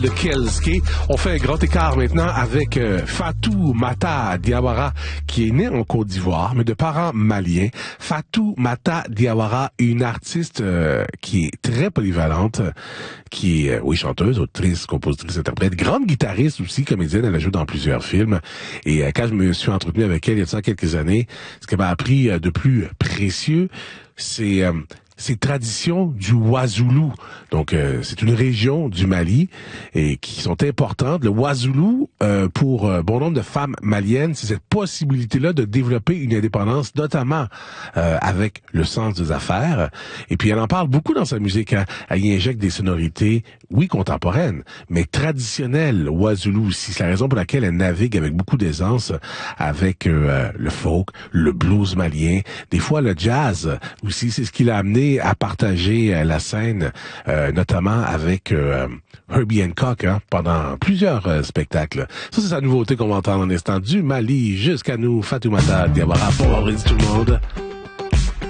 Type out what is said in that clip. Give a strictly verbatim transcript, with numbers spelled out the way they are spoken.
de Kelske. On fait un grand écart maintenant avec euh, Fatoumata Diawara, qui est née en Côte d'Ivoire, mais de parents maliens. Fatoumata Diawara, une artiste euh, qui est très polyvalente, qui est, euh, oui, chanteuse, autrice, compositrice, interprète, grande guitariste aussi, comédienne. Elle a joué dans plusieurs films. Et euh, quand je me suis entretenu avec elle il y a de ça quelques années, ce qu'elle m'a appris euh, de plus précieux, c'est... Euh, ces traditions du Ouazoulou. Donc, euh, c'est une région du Mali et qui sont importantes. Le Ouazoulou, euh, pour euh, bon nombre de femmes maliennes, c'est cette possibilité-là de développer une indépendance, notamment euh, avec le sens des affaires. Et puis, elle en parle beaucoup dans sa musique. Hein. Elle y injecte des sonorités, oui, contemporaines, mais traditionnelles, Ouazoulou aussi. C'est la raison pour laquelle elle navigue avec beaucoup d'aisance avec euh, le folk, le blues malien, des fois le jazz aussi. C'est ce qui l'a amené à partager euh, la scène, euh, notamment avec euh, Herbie Hancock, hein, pendant plusieurs euh, spectacles. Ça, c'est sa nouveauté qu'on va entendre en instant du Mali jusqu'à nous, Fatoumata Diawara. Bon vendredi tout le monde.